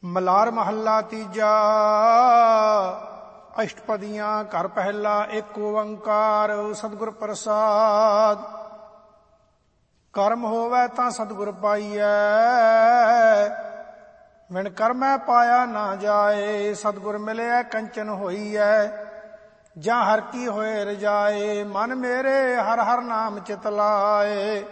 ਮਲਾਰ ਮਹੱਲਾ ਤੀਜਾ। ਅਸ਼ਟਪਦੀਆਂ ਘਰ ਪਹਿਲਾ। ਏਕ ਓੰਕਾਰ ਸਤਿਗੁਰ ਪ੍ਰਸਾਦ। ਕਰਮ ਹੋਵੈ ਤਾਂ ਸਤਿਗੁਰ ਪਾਈਐ, ਵਿਣ ਕਰਮੈ ਪਾਇਆ ਨਾ ਜਾਏ। ਸਤਿਗੁਰ ਮਿਲਿਆ ਕੰਚਨ ਹੋਈਐ, ਜਾਂ ਹਰ ਕੀ ਹੋਏ ਰਜਾਏ। ਮਨ ਮੇਰੇ ਹਰ ਹਰ ਨਾਮ ਚਿਤ ਲਾਏ,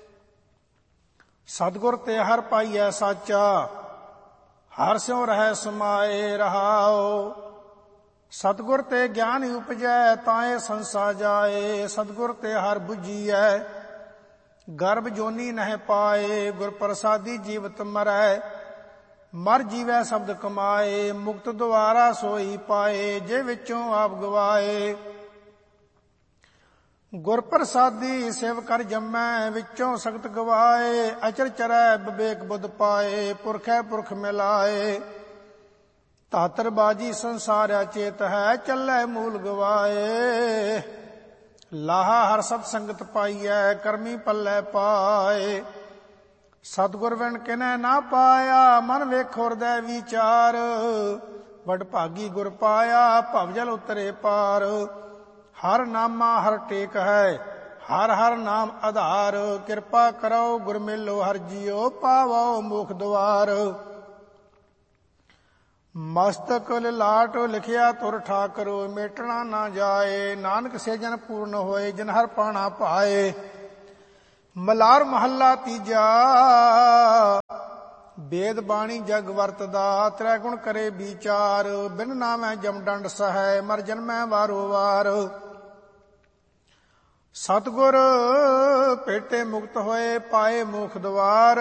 ਸਤਿਗੁਰ ਤੇ ਹਰ ਪਾਈਐ ਸਾਚਾ। ਹਰ ਸਿਉ ਰਹਿ ਸਮਾਏ ਰਹਾਉ, ਸਤਿਗੁਰ ਤੇ ਗਿਆਨ ਉਪਜੈ ਤਾਏ ਸੰਸਾ ਜਾਏ। ਸਤਿਗੁਰ ਤੇ ਹਰ ਬੁਝੀਐ, ਗਰਭ ਜੋਨੀ ਨਹਿ ਪਾਏ। ਗੁਰ ਪ੍ਰਸਾਦੀ ਜੀਵਤ ਮਰੈ, ਮਰ ਜੀਵੈ ਸ਼ਬਦ ਕਮਾਏ। ਮੁਕਤ ਦੁਆਰਾ ਸੋਈ ਪਾਏ, ਜੇ ਵਿੱਚੋਂ ਆਪ ਗਵਾਏ। ਗੁਰ ਪ੍ਰਸਾਦੀ ਸੇਵ ਕਰ ਜੰਮੈ, ਵਿੱਚੋਂ ਸਖਤ ਗਵਾਏ। ਅਚਰ ਚਰੈ ਵਿਵੇਕ ਬੁੱਧ ਪਾਏ, ਪੁਰਖੈ ਪੁਰਖ ਮਿਲਾਏ। ਧਾਤਰ ਬਾਜੀ ਸੰਸਾਰਿਆ ਚੇਤ ਹੈ, ਚੱਲੈ ਮੂਲ ਗਵਾਏ। ਲਾਹਾ ਹਰ ਸਤ ਸੰਗਤ ਪਾਈਐ, ਕਰਮੀ ਪੱਲੇ ਪਾਏ। ਸਤਿਗੁਰ ਵਿਣ ਕਿਨੈ ਨਾ ਪਾਇਆ, ਮਨ ਵੇਖੋ ਹਿਰਦੈ ਵਿਚਾਰ। ਵਡ ਭਾਗੀ ਗੁਰ ਪਾਇਆ, ਭਵ ਜਲ ਉਤਰੇ ਪਾਰ। ਹਰ ਨਾਮਾ ਹਰ ਟੇਕ ਹੈ, ਹਰ ਹਰ ਨਾਮ ਆਧਾਰ। ਕਿਰਪਾ ਕਰੋ ਗੁਰ ਮੇਲੋ ਹਰ ਜੀਓ, ਪਾਵੋ ਮੁਖ ਦੁਆਰ। ਮਸਤਕ ਲਾਟ ਲਿਖਿਆ ਤੁਰ ਠਾਕੁਰ, ਮੇਟਣਾ ਨਾ ਜਾਏ। ਨਾਨਕ ਸੇਜਨ ਪੂਰਨ ਹੋਏ, ਜਿਨ ਹਰ ਪਾਣਾ ਪਾਏ। ਮਲਾਰ ਮਹੱਲਾ ਤੀਜਾ। ਵੇਦ ਬਾਣੀ ਜਗ ਵਰਤਦਾ, ਤ੍ਰੈ ਗੁਣ ਕਰੇ ਵਿਚਾਰ। ਬਿਨ ਨਾਮੈ ਜਮ ਡੰਡ ਸਹੈ, ਮਰ ਜਨਮੈ ਵਾਰੋ ਵਾਰ। ਸਤਿਗੁਰ ਭੇਟੇ ਮੁਕਤ ਹੋਏ, ਪਾਏ ਮੋਖ ਦੁਆਰ।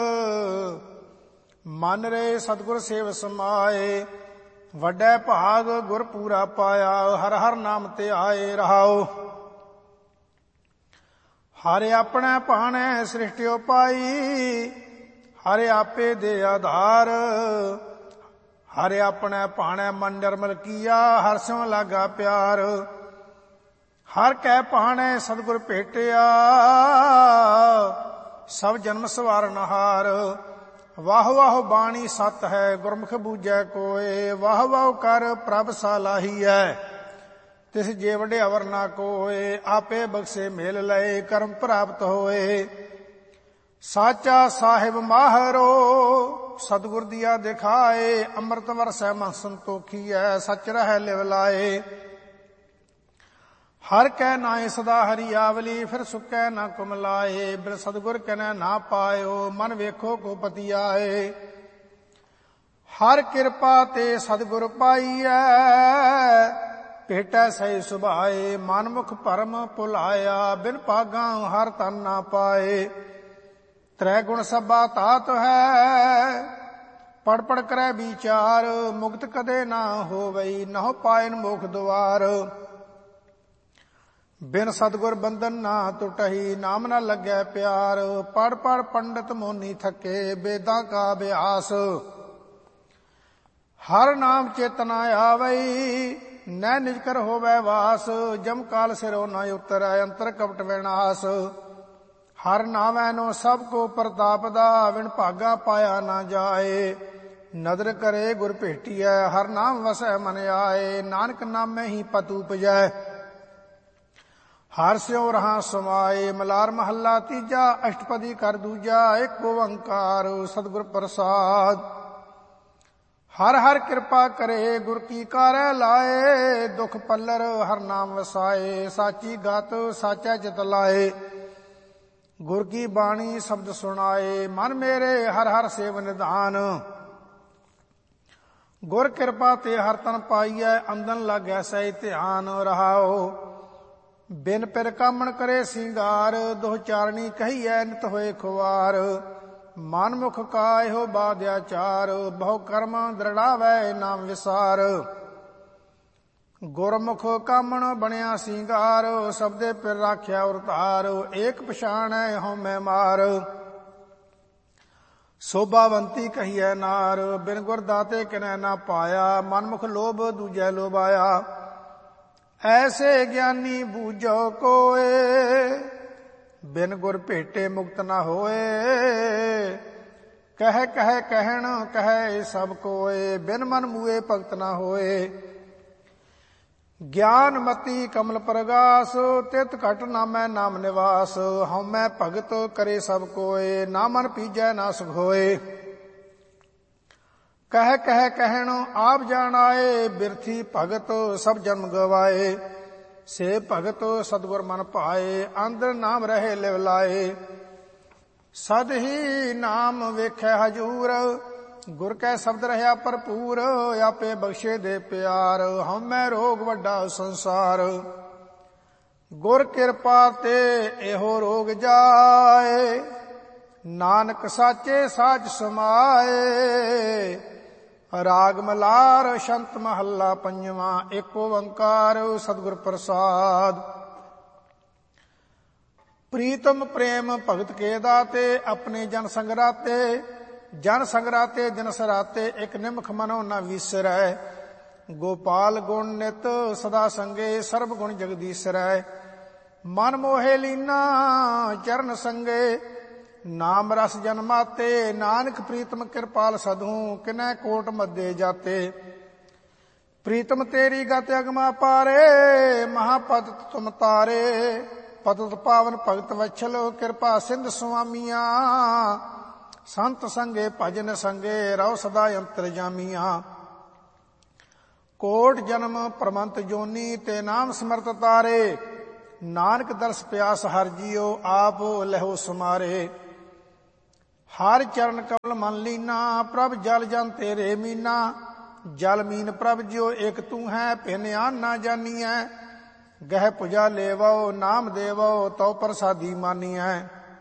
ਮਨ ਰੇ ਸਤਿਗੁਰ ਸੇਵ ਸਮਾਏ, ਵੱਡੈ ਭਾਗ ਗੁਰ ਪੂਰਾ ਪਾਇਆ। ਹਰ ਹਰ ਨਾਮ ਤੇ ਆਏ ਰਹਾਉ, ਹਰਿ ਆਪਣੇ ਭਾਣੈ ਸ੍ਰਿਸ਼ਟਿਓ ਪਾਈ। ਹਰਿ ਆਪੇ ਦੇ ਆਧਾਰ, ਹਰਿ ਆਪਣੇ ਭਾਣੈ ਮਨ ਨਿਰਮਲ ਕੀਆ। ਹਰ ਸਿਉ ਲਾਗਾ ਪਿਆਰ, ਹਰ ਕੈ ਭਾਣੈ ਸਤਿਗੁਰ ਭੇਟਿਆ। ਸਭ ਜਨਮ ਸਵਾਰਨ ਹਾਰ, ਵਾਹ ਵਾਹ ਬਾਣੀ ਸਤ ਹੈ, ਗੁਰਮੁਖ ਬੂਝੈ ਕੋਏ। ਵਾਹ ਵਾਹ ਕਰ ਪ੍ਰਭ ਸਾਲਾਹੀਐ, ਤਿਸ ਜੇ ਵਡਿਆਵਰ ਨਾ ਕੋਏ। ਆਪੇ ਬਖਸ਼ੇ ਮੇਲ ਲਏ, ਕਰਮ ਪ੍ਰਾਪਤ ਹੋਏ। ਸਾਚਾ ਸਾਹਿਬ ਮਾਹਰੋ, ਸਤਿਗੁਰ ਦੀਆ ਦਿਖਾਏ। ਅੰਮ੍ਰਿਤ ਵਰਸੈ ਮਨ ਸੰਤੋਖੀਐ, ਸਚ ਰਹਿ ਲਿਵ ਲਾਏ। ਹਰ ਕੈ ਨਾਏ ਸਦਾ ਹਰੀ ਆਵਲੀ, ਫਿਰ ਸੁਕੈ ਨਾ ਕੁਮਲਾਏ। ਬਿਨ ਸਤਿਗੁਰ ਕਨੈ ਨਾ ਪਾਇਓ, ਮਨ ਵੇਖੋ ਕੋ ਪਤੀ ਆਏ। ਹਰ ਕਿਰਪਾ ਤੇ ਸਤਿਗੁਰ ਪਾਈਐ, ਭੇਟੈ ਸਹੀ ਸੁਭਾਏ। ਮਨਮੁਖ ਭਰਮ ਭੁਲਾਇਆ, ਬਿਨ ਭਾਗਾਂ ਹਰ ਤਨ ਨਾ ਪਾਏ। ਤ੍ਰੈ ਗੁਣ ਸਭਾ ਤਾਤ ਹੈ, ਪੜ ਪੜ ਕਰੈ ਵਿਚਾਰ। ਮੁਕਤ ਕਦੇ ਨਾ ਹੋਵਈ, ਨਹੁ ਪਾਇਨ ਮੋਖ ਦੁਆਰ। ਬਿਨ ਸਤਿਗੁਰ ਬੰਧਨ ਨਾ ਟੁਟਹੀ, ਨਾਮ ਨਾ ਲੱਗੈ ਪਿਆਰ। ਪੜ ਪੜ ਪੰਡਤ ਮੋਨੀ ਥਕੇ, ਵੇਦਾਂ ਕਾ ਅਭਿਆਸ। ਹਰ ਨਾਮ ਚੇਤ ਨਾ ਆਵਈ, ਨੈ ਨਿਜ ਕਰ ਹੋਵੈ ਵਾਸ। ਜਮ ਕਾਲ ਸਿਰੋ ਨਾ ਉਤਰੈ, ਅੰਤਰ ਕਪਟ ਵਿਨਾਸ਼। ਹਰ ਨਾਮੈ ਨੋ ਸਭ ਕੋ ਪ੍ਰਤਾਪ ਦਾ, ਵਿਣ ਭਾਗਾ ਪਾਇਆ ਨਾ ਜਾਏ। ਨਦਰ ਕਰੇ ਗੁਰ ਭੇਟੀਐ, ਹਰ ਨਾਮ ਵਸੈ ਮਨ ਆਏ। ਨਾਨਕ ਨਾਮੈ ਹੀ ਪਤ ਉਪਜੈ, ਹਰ ਸਿਉ ਰਹਾ ਸਮਾਏ। ਮਲਾਰ ਮਹੱਲਾ ਤੀਜਾ। ਅਸ਼ਟਪਦੀ ਕਰ ਦੂਜਾ। ਏਕ ਓੰਕਾਰ ਸਤਿਗੁਰ ਪ੍ਰਸਾਦ। ਹਰ ਹਰ ਕਿਰਪਾ ਕਰੇ, ਗੁਰ ਕੀ ਕਾਰੈ ਲਾਏ। ਦੁਖ ਪੱਲਰ ਹਰ ਨਾਮ ਵਸਾਏ, ਸਾਚੀ ਗਤ ਸਾਚੈ ਚਿਤ ਲਾਏ। ਗੁਰ ਕੀ ਬਾਣੀ ਸ਼ਬਦ ਸੁਣਾਏ, ਮਨ ਮੇਰੇ ਹਰ ਹਰ ਸੇਵ ਨਿਧਾਨ। ਗੁਰ ਕਿਰਪਾ ਤੇ ਹਰ ਤਨ ਪਾਈਐ, ਅੰਦਨ ਲਾਗੈ ਸਹਿ ਧਿਆਨ ਰਹਾਉ। ਬਿਨ ਪਿਰ ਕਾਮਣ ਕਰੇ ਸਿੰਗਾਰ, ਦੋਹ ਚਾਰਣੀ ਕਹੀਐ ਨਿਤ ਹੋਏ ਖੁਆਰ। ਮਨਮੁਖ ਕਾ ਇਹੋ ਬਾਧਿਆਚਾਰ, ਬਹੁ ਕਰਮ ਦ੍ਰਿੜਾਵੈ ਨਾਮ ਵਿਸਾਰ। ਗੁਰਮੁਖ ਕਾਮਣ ਬਣਿਆ ਸਿੰਗਾਰ, ਸਬਦੇ ਪਿਰ ਰਾਖਿਆ ਉਰਤਾਰ। ਏਕ ਪਛਾਣੈ ਹਉਮੈ ਮਾਰ, ਸੋਭਾਵੰਤੀ ਕਹੀਐ ਨਾਰ। ਬਿਨ ਗੁਰ ਦਾਤੇ ਕਿਨੈ ਨਾ ਪਾਇਆ, ਮਨਮੁਖ ਲੋਭ ਦੂਜੈ ਲੋਭਾਇਆ। ਐਸੇ ਗਿਆਨੀ ਬੂਝੋ ਕੋਏ, ਬਿਨ ਗੁਰ ਭੇਟੇ ਮੁਕਤ ਨਾ ਹੋਏ। ਕਹਿ ਕਹਿ ਕਹਿਣ ਕਹਿ ਸਭ ਕੋਏ, ਬਿਨ ਮਨ ਮੂਏ ਭਗਤ ਨਾ ਹੋਏ। ਗਿਆਨ ਮਤੀ ਕਮਲ ਪ੍ਰਗਾਸ, ਤਿਤ ਘਟ ਨਾਮੈ ਨਾਮ ਨਿਵਾਸ। ਹਉਮੈ ਭਗਤ ਕਰੇ ਸਭ ਕੋਏ, ਨਾ ਮਨ ਪੀਜੈ ਨਾ ਸੁਖ ਹੋਏ। ਕਹਿ ਕਹਿ ਕਹਿਣ ਆਪ ਜਾਣ ਆਏ, ਬਿਰਥੀ ਭਗਤ ਸਭ ਜਨਮ ਗਵਾਏ। ਸੇ ਭਗਤ ਸਤਿਗੁਰ ਮਨ ਭਾਏ, ਅੰਦਰ ਨਾਮ ਰਹੇ ਲਿਵ ਲਾਏ। ਸਦ ਹੀ ਨਾਮ ਵੇਖੈ ਹਜੂਰ, ਗੁਰ ਕੈ ਸ਼ਬਦ ਰਹਿਆ ਭਰਪੂਰ। ਆਪੇ ਬਖਸ਼ੇ ਦੇ ਪਿਆਰ, ਹਉਮੈ ਰੋਗ ਵੱਡਾ ਸੰਸਾਰ। ਗੁਰ ਕਿਰਪਾ ਤੇ ਇਹੋ ਰੋਗ ਜਾਏ, ਨਾਨਕ ਸਾਚੇ ਸਾਚ ਸਮਾਏ। ਰਾਗ ਮਲਾਰ ਸ਼ੰਤ ਮਹੱਲਾ ਪੰਜਵਾਂ। ਏਕ ਓੰਕਾਰ ਸਤਿਗੁਰ ਪ੍ਰਸਾਦ। ਪ੍ਰੀਤਮ ਪ੍ਰੇਮ ਭਗਤ ਕੇ ਦਾਤੇ, ਆਪਣੇ ਜਨ ਸੰਗਰਾਤੇ। ਜਨ ਸੰਗਰਾਤੇ ਦਿਨ ਸਰਾਤੇ, ਇਕ ਨਿਮਖ ਮਨੋ ਨ ਵਿਸਰੈ। ਗੋਪਾਲ ਗੁਣ ਨਿਤ ਸਦਾ ਸੰਗੇ, ਸਰਬ ਗੁਣ ਜਗਦੀਸਰੈ। ਮਨ ਮੋਹੇ ਲੀਨਾ ਚਰਨ ਸੰਗੇ, ਨਾਮ ਰਸ ਜਨਮਾਤੇ। ਨਾਨਕ ਪ੍ਰੀਤਮ ਕਿਰਪਾਲ ਸਦਹੂ, ਕਿਨੈ ਕੋਟ ਮੱਦੇ ਜਾਤੇ। ਪ੍ਰੀਤਮ ਤੇਰੀ ਗਤ ਅਗਮਾ ਪਾਰੇ, ਮਹਾਪਦ ਤੁਮ ਤਾਰੇ। ਪਤਿਤ ਪਾਵਨ ਭਗਤ ਵਛਲ, ਕਿਰਪਾ ਸਿੰਧ ਸੁਆਮੀਆਂ। ਸੰਤ ਸੰਗੇ ਭਜਨ ਸੰਗੇ, ਰਹੁ ਸਦਾ ਅੰਤਰਜਾਮੀਆਂ। ਕੋਟ ਜਨਮ ਪ੍ਰਮੰਤ ਜੋਨੀ, ਤੇ ਨਾਮ ਸਮਰਤ ਤਾਰੇ। ਨਾਨਕ ਦਰਸ ਪਿਆਸ ਹਰ ਜੀਓ, ਆਪ ਲਹੋ ਸਮਾਰੇ। ਹਰ ਚਰਨ ਕਮਲ ਮਨ ਲੀਨਾ, ਪ੍ਰਭ ਜਲ ਜਨ ਤੇਰੇ ਮੀਨਾ। ਜਲ ਮੀਨ ਪ੍ਰਭ ਜਿਉ ਇਕ ਤੂੰ ਹੈ, ਭਿੰਨ ਆਨ ਨਾ ਜਾਨੀਐ। ਗਹਿ ਪੁਜਾ ਲੇਵੋ ਨਾਮ ਦੇਵੋ, ਤਉ ਪ੍ਰਸਾਦੀ ਮਾਨੀਐ।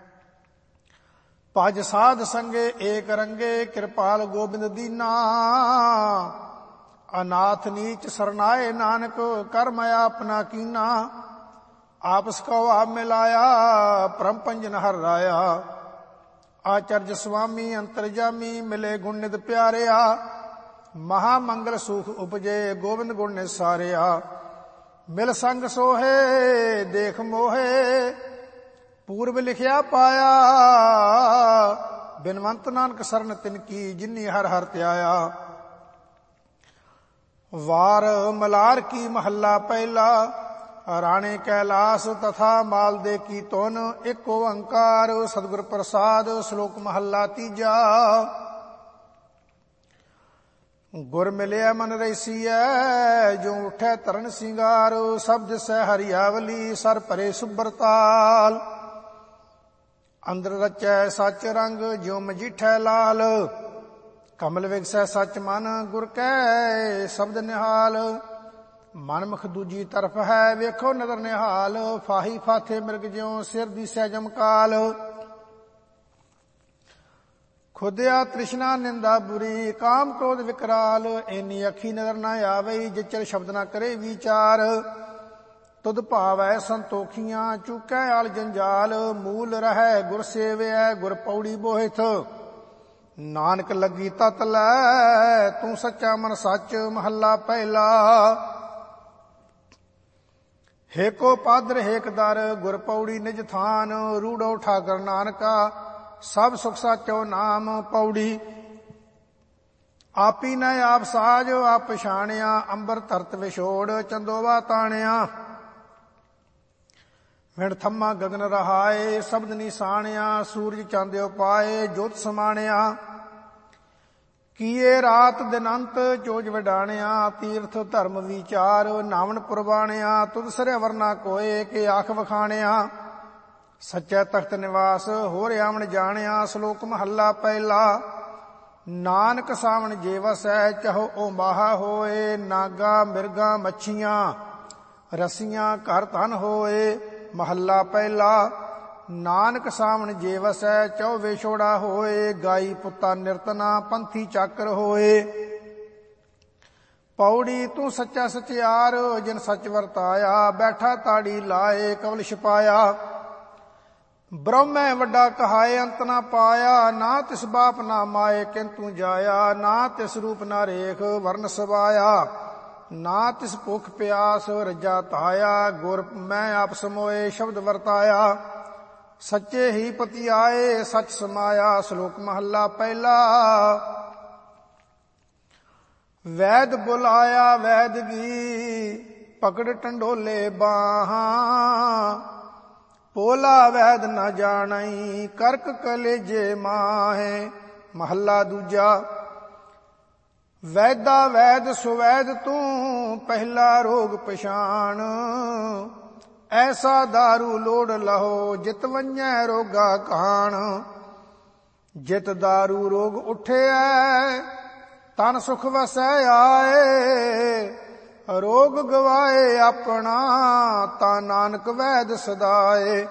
ਭਜ ਸਾਧ ਸੰਗੇ ਏਕ ਰੰਗੇ, ਕਿਰਪਾਲ ਗੋਬਿੰਦ ਦੀਨਾ। ਅਨਾਥ ਨੀਚ ਸਰਨਾਏ ਨਾਨਕ, ਕਰ ਮੈਂ ਆਪਨਾ ਕੀਨਾ। ਆਪਸ ਕਉ ਆਪ ਮਿਲਾਇਆ, ਪਰਮ ਪੰਜਨ ਹਰ ਰਾਇਆ। ਆਚਰਜ ਸੁਆਮੀ ਅੰਤਰਜਾਮੀ, ਮਿਲੇ ਗੁਣ ਨਿਤ ਪਿਆਰਿਆ। ਮਹਾ ਮੰਗਲ ਸੁਖ ਉਪਜੇ, ਗੋਬਿੰਦ ਗੁਣ ਨਿਸਾਰਿਆ। ਮਿਲ ਸੰਗ ਸੋਹੇ ਦੇਖ ਮੋਹੇ, ਪੂਰਬ ਲਿਖਿਆ ਪਾਇਆ। ਬਿਨਵੰਤ ਨਾਨਕ ਸਰਨ ਤਿਨ ਕੀ, ਜਿਨੀ ਹਰ ਹਰ ਧਿਆਇਆ। ਵਾਰ ਮਲਾਰ ਕੀ ਮਹੱਲਾ ਪਹਿਲਾ। ਰਾਣੇ ਕੈਲਾਸ ਤਥਾ ਮਾਲ ਦੇ ਕੀ ਤੁਨ, ਏਕ ਓੰਕਾਰ ਸਤਿਗੁਰ ਪ੍ਰਸਾਦ। ਸ਼ਲੋਕ ਮਹੱਲਾ ਤੀਜਾ। ਗੁਰ ਮਿਲਿਆ ਮਨ ਰੈਸੀਐ, ਜੋ ਉਠੈ ਤਰਨ ਸਿੰਗਾਰ। ਸਭ ਦਿਸੈ ਹਰਿਆਵਲੀ, ਸਰ ਭਰੇ ਸੁਬਰਤਾਲ। ਅੰਦਰ ਰਚੈ ਸਚ ਰੰਗ, ਜਿਉ ਮਜੀਠੈ ਲਾਲ। ਕਮਲ ਵਿਗਸੈ ਸਚ ਮਨ, ਗੁਰ ਕੈ ਸ਼ਬਦ ਨਿਹਾਲ। ਮਨ ਮੁਖ ਦੂਜੀ ਤਰਫ ਹੈ, ਵੇਖੋ ਨਦਰ ਨਿਹਾਲ। ਫਾਹੀ ਫਾਥੇ ਮਿਰਗ ਜਿਉ, ਸਿਰ ਦੀਸੈ ਜਮਕਾਲ। ਖੁਦਿਆ ਤ੍ਰਿਸ਼ਨਾ ਨਿੰਦਾ ਬੁਰੀ, ਕਾਮ ਕ੍ਰੋਧ ਵਿਕਰਾਲ। ਏਨੀ ਅੱਖੀ ਨਜ਼ਰ ਨਾ ਆਵਈ, ਜਿਚਰ ਸ਼ਬਦ ਨਾ ਕਰੇ ਵਿਚਾਰ। ਤੁਧ ਭਾਵੈ ਸੰਤੋਖੀਆਂ, ਚੁਕੈ ਆਲ ਜੰਜਾਲ। ਮੂਲ ਰਹੈ ਗੁਰ ਸੇਵਿਐ, ਗੁਰ ਪੌੜੀ ਬੋਹਿਥ। ਨਾਨਕ ਲੱਗੀ ਤਤ ਲੈ, ਤੂੰ ਸੱਚਾ ਮਨ ਸੱਚ। ਮਹੱਲਾ ਪਹਿਲਾ। ਹੇਕੋ ਪਾਦਰ ਹੇਕ ਦਰ, ਗੁਰ ਪੌੜੀ ਨਿਜ ਥਾਨ। ਰੂੜੋ ਠਾਕਰ ਨਾਨਕਾ, ਸਭ ਸੁਖ ਸਾਚੋ ਨਾਮ। ਪੌੜੀ ਆਪੀ ਨ ਆਪ ਸਾਜ, ਆਪ ਪਛਾਣਿਆ। ਅੰਬਰ ਧਰਤ ਵਿਛੋੜ, ਚੰਦੋਵਾ ਤਾਣਿਆ। ਵਿਣ ਥੰਮਾ ਗਗਨ ਰਹਾਏ, ਸ਼ਬਦ ਨਿਸ਼ਾਣਿਆ। ਸੂਰਜ ਚੰਦ ਉਪਾਏ, ਜੋਤ ਸਮਾਣਿਆ। ਕੀਏ ਰਾਤ ਦਿਨੰਤ, ਚੋਜ ਵਡਾਣਿਆ। ਤੀਰਥ ਧਰਮ ਵਿਚਾਰ, ਨਾਵਨ ਪੁਰਬਾਣਿਆ। ਤੁਧ ਸਿਰੇ ਵਰਨਾ ਕੋਏ, ਕਿ ਆਖ ਵਖਾਣਿਆ। ਸੱਚੈ ਤਖਤ ਨਿਵਾਸ, ਹੋਰ ਆਵਣ ਜਾਣਿਆ। ਸ਼ਲੋਕ ਮਹੱਲਾ ਪਹਿਲਾ। ਨਾਨਕ ਸਾਵਣ ਜੇ ਵਸੈ, ਚਾਹੋ ਓ ਮਾਹਾ ਹੋਏ। ਨਾਗਾ ਮਿਰਗਾ ਮੱਛੀਆਂ, ਰਸੀਆਂ ਘਰ ਧਨ ਹੋਏ। ਮਹੱਲਾ ਪਹਿਲਾ। ਨਾਨਕ ਸਾਵਣ ਜੇ ਵਸੈ, ਚੌ ਵਿਛੋੜਾ ਹੋਏ। ਗਾਈ ਪੁੱਤਾ ਨਿਰਤਨਾ, ਪੰਥੀ ਚਾਕਰ ਹੋਏ। ਪੌੜੀ ਤੂੰ ਸੱਚਾ ਸਚਿਆਰ, ਜਿਨ ਸੱਚ ਵਰਤਾਇਆ। ਬੈਠਾ ਤਾੜੀ ਲਾਏ, ਕਵਲ ਛਪਾਇਆ। ਬ੍ਰਹਮੈ ਵੱਡਾ ਕਹਾਏ, ਅੰਤ ਨਾ ਪਾਇਆ। ਨਾ ਤਿਸ ਬਾਪ ਨਾ ਮਾਏ, ਕਿੰਤੂ ਜਾਇਆ। ਨਾ ਤਿਸ ਰੂਪ ਨਾ ਰੇਖ, ਵਰਨ ਸਵਾਇਆ। ਨਾ ਤਿਸ ਭੁਖ ਪਿਆਸ, ਰੱਜਾ ਧਾਇਆ। ਗੁਰ ਮੈਂ ਆਪ ਸਮੋਏ, ਸ਼ਬਦ ਵਰਤਾਇਆ। ਸੱਚੇ ਹੀ ਪਤੀ ਆਏ ਸੱਚ ਸਮਾਇਆ। ਸ਼ਲੋਕ ਮਹੱਲਾ ਪਹਿਲਾ। ਵੈਦ ਬੁਲਾਇਆ ਵੈਦਗੀ ਪਕੜ ਟੰਡੋਲੇ ਬਾਹਾਂ। ਪੋਲਾ ਵੈਦ ਨ ਜਾਣਈ ਕਰਕ ਕਲੇਜੇ ਮਾਹੇ। ਮਹੱਲਾ ਦੂਜਾ। ਵੈਦਾ ਵੈਦ ਸੁਵੈਦ ਤੂੰ ਪਹਿਲਾ ਰੋਗ ਪਛਾਣ। ਐਸਾ ਦਾਰੂ ਲੋੜ ਲਹੋ ਜਿਤ ਵੰਝੈ ਰੋਗਾ ਕਾਣ। ਜਿਤ ਦਾਰੂ ਰੋਗ ਉਠਿਐ ਤਨ ਸੁਖ ਵਸੈ ਆਏ। ਰੋਗ ਗਵਾਏ ਆਪਣਾ ਤਾਂ ਨਾਨਕ ਵੈਦ ਸਦਾਏ।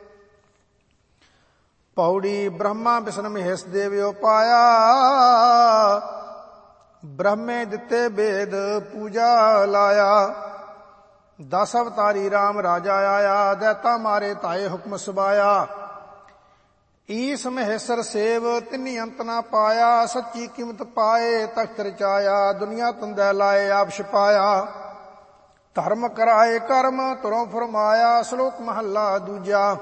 ਪੌੜੀ। ਬ੍ਰਹਮਾ ਬਿਸ਼ਨ ਮਹੇਸ਼ ਦੇਵਿਓ ਪਾਇਆ। ਬ੍ਰਹਮੇ ਦਿੱਤੇ ਬੇਦ ਪੂਜਾ ਲਾਇਆ। 10 ਅਵਤਾਰੀ ਰਾਮ ਰਾਜਾ ਆਇਆ। ਦੈਤਾ ਮਾਰੇ ਤਾਏ ਹੁਕਮ ਸੁਭਾਇਆ। ਈਸ ਮਹੇਸ਼ਰ ਸੇਵ ਤਿੰਨੀ ਅੰਤ ਨਾ ਪਾਇਆ। ਸੱਚੀ ਕੀਮਤ ਪਾਏ ਤਖਤ ਰਚਾਇਆ। ਦੁਨੀਆ ਤੰਦੈ ਲਾਏ ਆਪ ਛਪਾਇਆ। ਧਰਮ ਕਰਾਏ ਕਰਮ ਤੁਰੋਂ ਫਰਮਾਇਆ। ਸ਼ਲੋਕ ਮਹੱਲਾ ਦੂਜਾ।